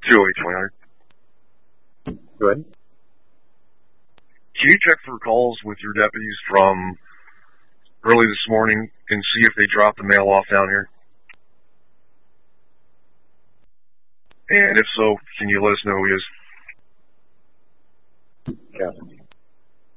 208-2000. Go ahead. Can you check for calls with your deputies from early this morning and see if they dropped the mail off down here? And if so, can you let us know who he is? Yeah.